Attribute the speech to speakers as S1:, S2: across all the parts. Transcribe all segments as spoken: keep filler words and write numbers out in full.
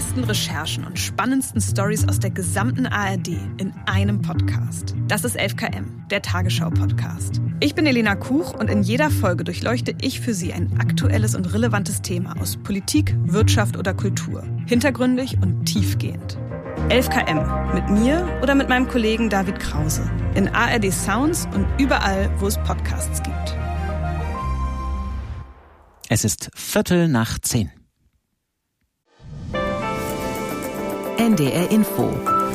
S1: besten Recherchen und spannendsten Storys aus der gesamten A R D in einem Podcast. Das ist elf Kilometer, der Tagesschau-Podcast. Ich bin Elena Kuch und in jeder Folge durchleuchte ich für Sie ein aktuelles und relevantes Thema aus Politik, Wirtschaft oder Kultur. Hintergründig und tiefgehend. elf Kilometer mit mir oder mit meinem Kollegen David Krause. In A R D Sounds und überall, wo es Podcasts gibt.
S2: Es ist Viertel nach zehn. N D R Info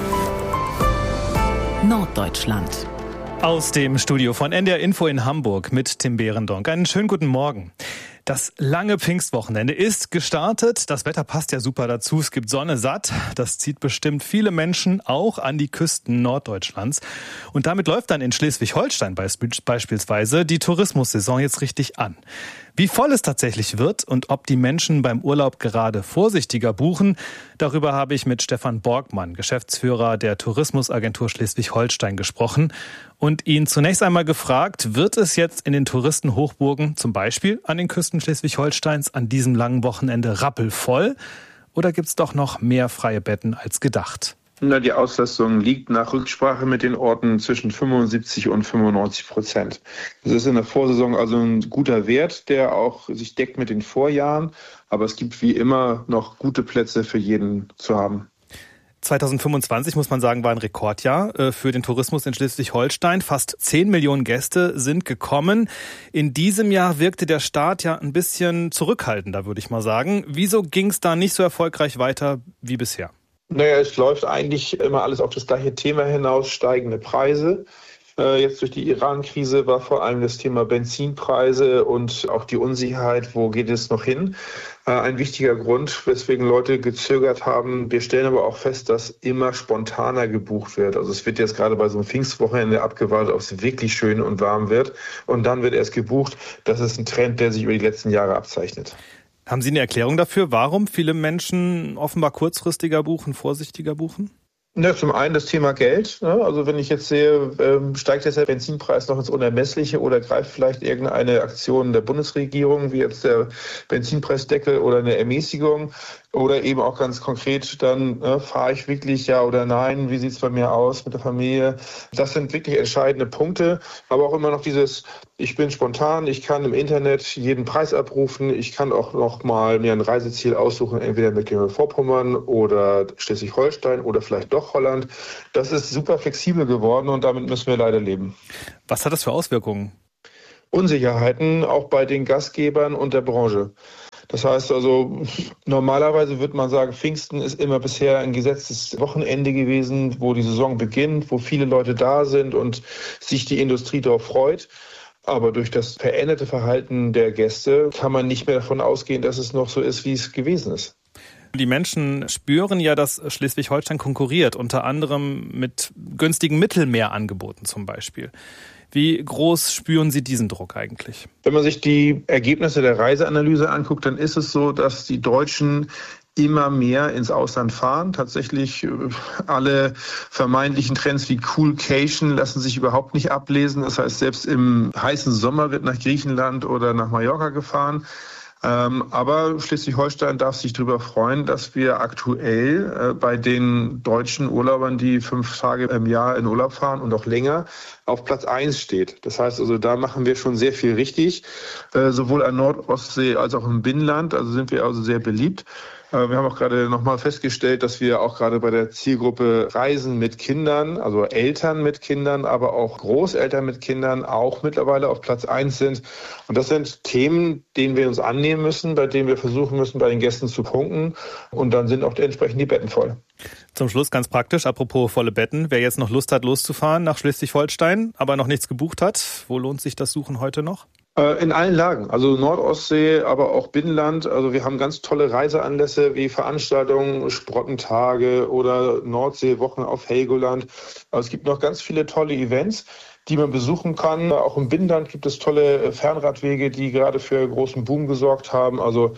S2: Norddeutschland.
S3: Aus dem Studio von N D R Info in Hamburg mit Tim Behrendonck. Einen schönen guten Morgen. Das lange Pfingstwochenende ist gestartet. Das Wetter passt ja super dazu. Es gibt Sonne satt. Das zieht bestimmt viele Menschen auch an die Küsten Norddeutschlands. Und damit läuft dann in Schleswig-Holstein beispielsweise die Tourismussaison jetzt richtig an. Wie voll es tatsächlich wird und ob die Menschen beim Urlaub gerade vorsichtiger buchen, darüber habe ich mit Stefan Borgmann, Geschäftsführer der Tourismusagentur Schleswig-Holstein, gesprochen und ihn zunächst einmal gefragt, wird es jetzt in den Touristenhochburgen, zum Beispiel an den Küsten Schleswig-Holsteins, an diesem langen Wochenende rappelvoll oder gibt es doch noch mehr freie Betten als gedacht?
S4: Na, die Auslastung liegt nach Rücksprache mit den Orten zwischen fünfundsiebzig und fünfundneunzig Prozent. Das ist in der Vorsaison also ein guter Wert, der auch sich deckt mit den Vorjahren. Aber es gibt wie immer noch gute Plätze für jeden zu haben.
S3: zwanzig fünfundzwanzig, muss man sagen, war ein Rekordjahr für den Tourismus in Schleswig-Holstein. Fast zehn Millionen Gäste sind gekommen. In diesem Jahr wirkte der Start ja ein bisschen zurückhaltender, würde ich mal sagen. Wieso ging es da nicht so erfolgreich weiter wie bisher?
S4: Naja, es läuft eigentlich immer alles auf das gleiche Thema hinaus, steigende Preise. Äh, jetzt durch die Iran-Krise war vor allem das Thema Benzinpreise und auch die Unsicherheit, wo geht es noch hin, äh, ein wichtiger Grund, weswegen Leute gezögert haben. Wir stellen aber auch fest, dass immer spontaner gebucht wird. Also es wird jetzt gerade bei so einem Pfingstwochenende abgewartet, ob es wirklich schön und warm wird. Und dann wird erst gebucht. Das ist ein Trend, der sich über die letzten Jahre abzeichnet.
S3: Haben Sie eine Erklärung dafür, warum viele Menschen offenbar kurzfristiger buchen, vorsichtiger buchen?
S4: Ja, zum einen das Thema Geld. Also wenn ich jetzt sehe, steigt jetzt der Benzinpreis noch ins Unermessliche oder greift vielleicht irgendeine Aktion der Bundesregierung, wie jetzt der Benzinpreisdeckel oder eine Ermäßigung, oder eben auch ganz konkret dann, ne, fahre ich wirklich ja oder nein, wie sieht es bei mir aus mit der Familie. Das sind wirklich entscheidende Punkte, aber auch immer noch dieses, ich bin spontan, ich kann im Internet jeden Preis abrufen, ich kann auch noch mal mir ein Reiseziel aussuchen, entweder Mecklenburg-Vorpommern oder Schleswig-Holstein oder vielleicht doch Holland. Das ist super flexibel geworden und damit müssen wir leider leben.
S3: Was hat das für Auswirkungen?
S4: Unsicherheiten auch bei den Gastgebern und der Branche. Das heißt also, normalerweise würde man sagen, Pfingsten ist immer bisher ein gesetztes Wochenende gewesen, wo die Saison beginnt, wo viele Leute da sind und sich die Industrie darauf freut. Aber durch das veränderte Verhalten der Gäste kann man nicht mehr davon ausgehen, dass es noch so ist, wie es gewesen ist.
S3: Die Menschen spüren ja, dass Schleswig-Holstein konkurriert, unter anderem mit günstigen Mittelmeerangeboten zum Beispiel. Wie groß spüren Sie diesen Druck eigentlich?
S4: Wenn man sich die Ergebnisse der Reiseanalyse anguckt, dann ist es so, dass die Deutschen immer mehr ins Ausland fahren. Tatsächlich alle vermeintlichen Trends wie Coolcation lassen sich überhaupt nicht ablesen. Das heißt, selbst im heißen Sommer wird nach Griechenland oder nach Mallorca gefahren. Ähm, aber Schleswig-Holstein darf sich darüber freuen, dass wir aktuell äh, bei den deutschen Urlaubern, die fünf Tage im Jahr in Urlaub fahren und auch länger, auf Platz eins steht. Das heißt also, da machen wir schon sehr viel richtig, äh, sowohl an Nord-Ostsee als auch im Binnenland. Also sind wir also sehr beliebt. Wir haben auch gerade nochmal festgestellt, dass wir auch gerade bei der Zielgruppe Reisen mit Kindern, also Eltern mit Kindern, aber auch Großeltern mit Kindern auch mittlerweile auf Platz eins sind. Und das sind Themen, denen wir uns annehmen müssen, bei denen wir versuchen müssen, bei den Gästen zu punkten. Und dann sind auch entsprechend die Betten voll.
S3: Zum Schluss ganz praktisch, apropos volle Betten. Wer jetzt noch Lust hat, loszufahren nach Schleswig-Holstein, aber noch nichts gebucht hat, wo lohnt sich das Suchen heute noch?
S4: In allen Lagen, also Nordostsee, aber auch Binnenland. Also wir haben ganz tolle Reiseanlässe wie Veranstaltungen, Sprottentage oder Nordseewochen auf Helgoland. Also es gibt noch ganz viele tolle Events, die man besuchen kann. Auch im Binnenland gibt es tolle Fernradwege, die gerade für großen Boom gesorgt haben. Also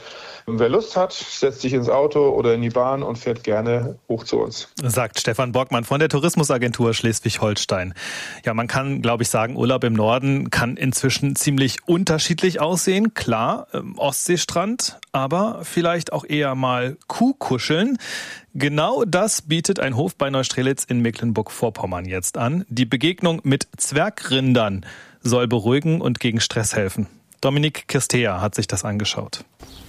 S4: Wer Lust hat, setzt sich ins Auto oder in die Bahn und fährt gerne hoch zu uns.
S3: Sagt Stefan Borgmann von der Tourismusagentur Schleswig-Holstein. Ja, man kann, glaube ich, sagen, Urlaub im Norden kann inzwischen ziemlich unterschiedlich aussehen. Klar, Ostseestrand, aber vielleicht auch eher mal Kuhkuscheln. Genau das bietet ein Hof bei Neustrelitz in Mecklenburg-Vorpommern jetzt an. Die Begegnung mit Zwergrindern soll beruhigen und gegen Stress helfen. Dominik Kirstea hat sich das angeschaut.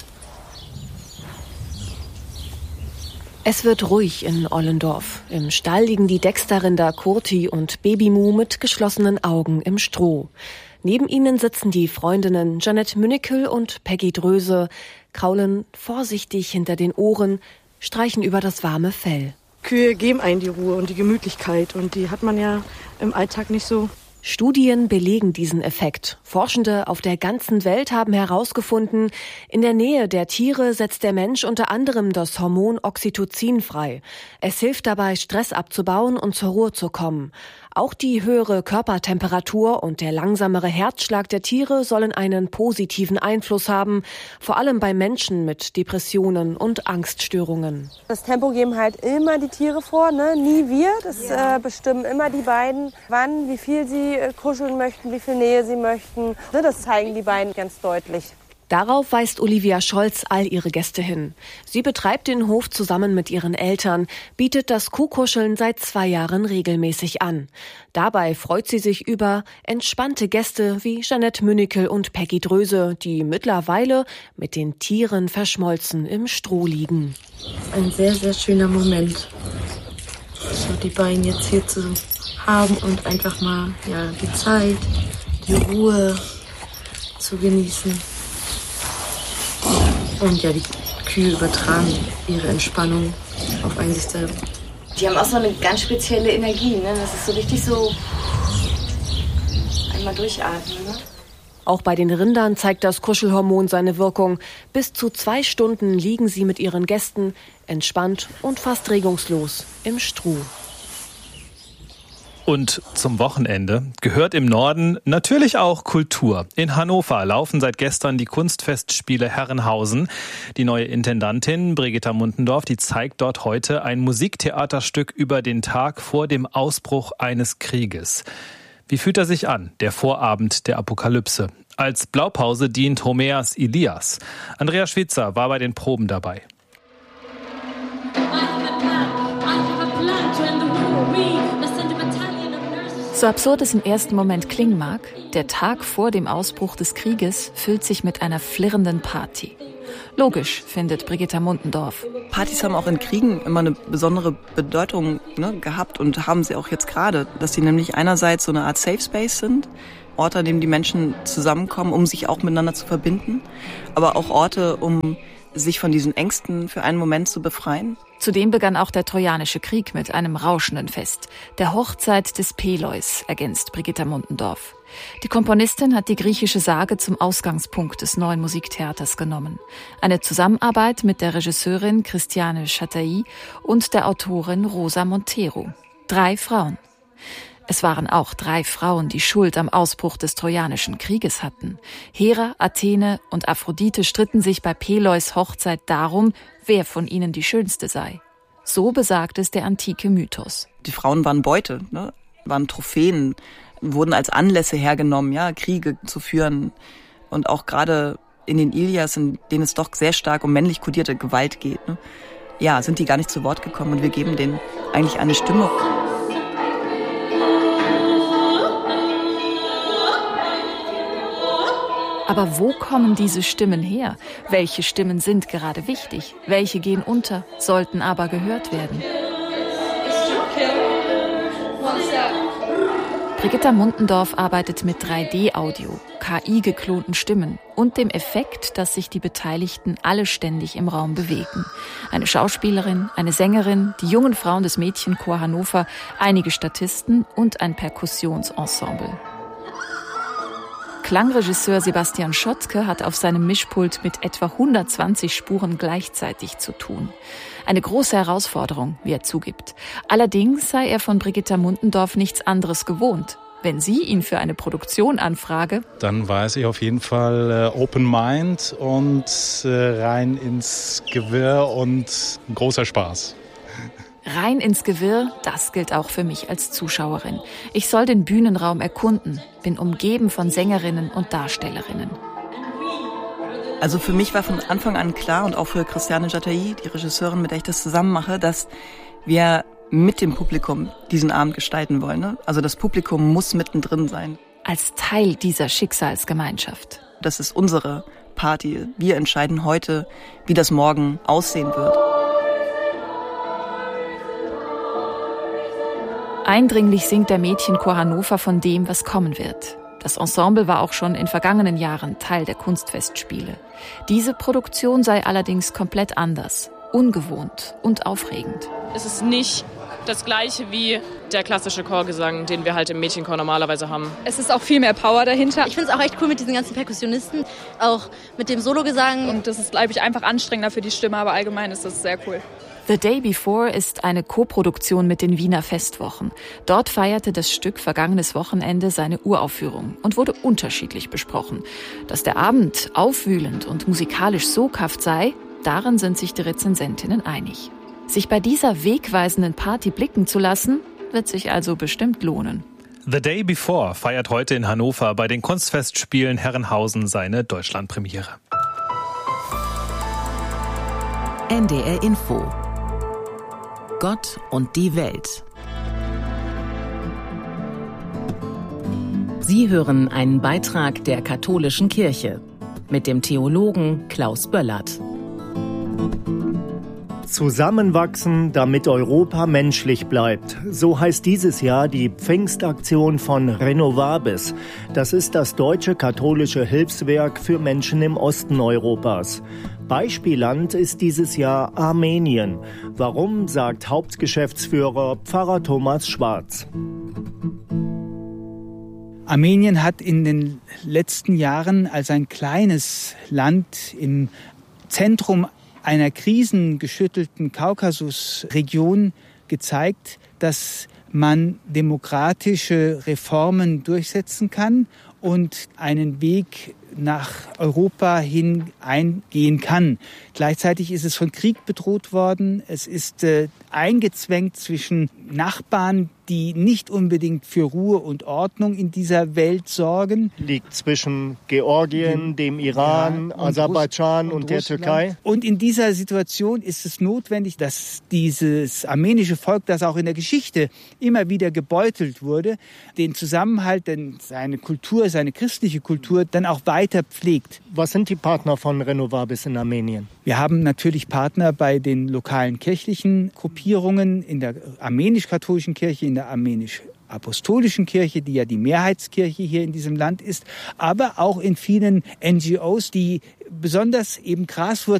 S5: Es wird ruhig in Ollendorf. Im Stall liegen die Dexterrinder Kurti und Babymu mit geschlossenen Augen im Stroh. Neben ihnen sitzen die Freundinnen Jeanette Münnekel und Peggy Dröse, kraulen vorsichtig hinter den Ohren, streichen über das warme Fell.
S6: Kühe geben einen die Ruhe und die Gemütlichkeit und die hat man ja im Alltag nicht so.
S5: Studien belegen diesen Effekt. Forschende auf der ganzen Welt haben herausgefunden, in der Nähe der Tiere setzt der Mensch unter anderem das Hormon Oxytocin frei. Es hilft dabei, Stress abzubauen und zur Ruhe zu kommen. Auch die höhere Körpertemperatur und der langsamere Herzschlag der Tiere sollen einen positiven Einfluss haben, vor allem bei Menschen mit Depressionen und Angststörungen.
S7: Das Tempo geben halt immer die Tiere vor, ne? Nie wir. Das ja. äh, bestimmen immer die beiden, wann, wie viel sie äh, kuscheln möchten, wie viel Nähe sie möchten. Ne? Das zeigen die beiden ganz deutlich.
S5: Darauf weist Olivia Scholz all ihre Gäste hin. Sie betreibt den Hof zusammen mit ihren Eltern, bietet das Kuhkuscheln seit zwei Jahren regelmäßig an. Dabei freut sie sich über entspannte Gäste wie Jeanette Münnekel und Peggy Dröse, die mittlerweile mit den Tieren verschmolzen im Stroh liegen.
S6: Ein sehr, sehr schöner Moment, so die beiden jetzt hier zu haben und einfach mal ja, die Zeit, die Ruhe zu genießen. Und ja, die Kühe übertragen ihre Entspannung auf einen sich selber.
S8: Die haben auch so eine ganz spezielle Energie, ne? Das ist so richtig so einmal durchatmen, ne?
S5: Auch bei den Rindern zeigt das Kuschelhormon seine Wirkung. Bis zu zwei Stunden liegen sie mit ihren Gästen entspannt und fast regungslos im Stroh.
S3: Und zum Wochenende gehört im Norden natürlich auch Kultur. In Hannover laufen seit gestern die Kunstfestspiele Herrenhausen. Die neue Intendantin Brigitta Muntendorf, die zeigt dort heute ein Musiktheaterstück über den Tag vor dem Ausbruch eines Krieges. Wie fühlt er sich an, der Vorabend der Apokalypse? Als Blaupause dient Homers Ilias. Andrea Schwitzer war bei den Proben dabei.
S9: So absurd es im ersten Moment klingen mag, der Tag vor dem Ausbruch des Krieges füllt sich mit einer flirrenden Party. Logisch, findet Brigitta Muntendorf.
S10: Partys haben auch in Kriegen immer eine besondere Bedeutung ne, gehabt und haben sie auch jetzt gerade, dass sie nämlich einerseits so eine Art Safe Space sind, Orte, an denen die Menschen zusammenkommen, um sich auch miteinander zu verbinden, aber auch Orte, um sich von diesen Ängsten für einen Moment zu befreien.
S9: Zudem begann auch der Trojanische Krieg mit einem rauschenden Fest. Der Hochzeit des Peleus, ergänzt Brigitta Muntendorf. Die Komponistin hat die griechische Sage zum Ausgangspunkt des neuen Musiktheaters genommen. Eine Zusammenarbeit mit der Regisseurin Christiane Chataille und der Autorin Rosa Montero. Drei Frauen. Es waren auch drei Frauen, die Schuld am Ausbruch des Trojanischen Krieges hatten. Hera, Athene und Aphrodite stritten sich bei Peleus Hochzeit darum, wer von ihnen die schönste sei. So besagt es der antike Mythos.
S10: Die Frauen waren Beute, ne? Waren Trophäen, wurden als Anlässe hergenommen, ja, Kriege zu führen. Und auch gerade in den Ilias, in denen es doch sehr stark um männlich kodierte Gewalt geht, ne? Ja, sind die gar nicht zu Wort gekommen und wir geben denen eigentlich eine Stimme.
S9: Aber wo kommen diese Stimmen her? Welche Stimmen sind gerade wichtig? Welche gehen unter, sollten aber gehört werden? Brigitta Muntendorf arbeitet mit drei D Audio, K I-geklonten Stimmen und dem Effekt, dass sich die Beteiligten alle ständig im Raum bewegen. Eine Schauspielerin, eine Sängerin, die jungen Frauen des Mädchenchor Hannover, einige Statisten und ein Perkussionsensemble. Klangregisseur Sebastian Schottke hat auf seinem Mischpult mit etwa hundertzwanzig Spuren gleichzeitig zu tun. Eine große Herausforderung, wie er zugibt. Allerdings sei er von Brigitta Muntendorf nichts anderes gewohnt. Wenn sie ihn für eine Produktion anfrage,
S11: dann weiß ich auf jeden Fall äh, Open Mind und äh, rein ins Gewirr und ein großer Spaß.
S9: Rein ins Gewirr, das gilt auch für mich als Zuschauerin. Ich soll den Bühnenraum erkunden, bin umgeben von Sängerinnen und Darstellerinnen.
S10: Also für mich war von Anfang an klar und auch für Christiane Jataï, die Regisseurin, mit der ich das zusammen mache, dass wir mit dem Publikum diesen Abend gestalten wollen. Ne? Also das Publikum muss mittendrin sein.
S9: Als Teil dieser Schicksalsgemeinschaft.
S10: Das ist unsere Party. Wir entscheiden heute, wie das morgen aussehen wird.
S9: Eindringlich singt der Mädchenchor Hannover von dem, was kommen wird. Das Ensemble war auch schon in vergangenen Jahren Teil der Kunstfestspiele. Diese Produktion sei allerdings komplett anders, ungewohnt und aufregend.
S12: Es ist nicht das Gleiche wie der klassische Chorgesang, den wir halt im Mädchenchor normalerweise haben.
S13: Es ist auch viel mehr Power dahinter.
S14: Ich finde es auch echt cool mit diesen ganzen Perkussionisten, auch mit dem Sologesang.
S13: Und das ist, glaube ich, einfach anstrengender für die Stimme, aber allgemein ist das sehr cool.
S9: The Day Before ist eine Koproduktion mit den Wiener Festwochen. Dort feierte das Stück vergangenes Wochenende seine Uraufführung und wurde unterschiedlich besprochen. Dass der Abend aufwühlend und musikalisch soghaft sei, darin sind sich die Rezensentinnen einig. Sich bei dieser wegweisenden Party blicken zu lassen, wird sich also bestimmt lohnen.
S3: The Day Before feiert heute in Hannover bei den Kunstfestspielen Herrenhausen seine Deutschlandpremiere.
S2: N D R Info. Gott und die Welt. Sie hören einen Beitrag der Katholischen Kirche mit dem Theologen Klaus Böllert.
S15: Zusammenwachsen, damit Europa menschlich bleibt. So heißt dieses Jahr die Pfingstaktion von Renovabis. Das ist das deutsche katholische Hilfswerk für Menschen im Osten Europas. Beispielland ist dieses Jahr Armenien. Warum, sagt Hauptgeschäftsführer Pfarrer Thomas Schwarz.
S16: Armenien hat in den letzten Jahren als ein kleines Land im Zentrum einer krisengeschüttelten Kaukasusregion gezeigt, dass man demokratische Reformen durchsetzen kann und einen Weg nach Europa hin eingehen kann. Gleichzeitig ist es von Krieg bedroht worden. Es ist äh, eingezwängt zwischen Nachbarn, die nicht unbedingt für Ruhe und Ordnung in dieser Welt sorgen.
S15: Liegt zwischen Georgien, dem Iran, ja, Aserbaidschan und, und, und der Türkei.
S16: Und in dieser Situation ist es notwendig, dass dieses armenische Volk, das auch in der Geschichte immer wieder gebeutelt wurde, den Zusammenhalt, denn seine Kultur, seine christliche Kultur dann auch weiter pflegt.
S15: Was sind die Partner von Renovabis in Armenien?
S16: Wir haben natürlich Partner bei den lokalen kirchlichen Gruppierungen, in der armenisch-katholischen Kirche, in der armenisch-apostolischen Kirche, die ja die Mehrheitskirche hier in diesem Land ist, aber auch in vielen N G Os, die besonders eben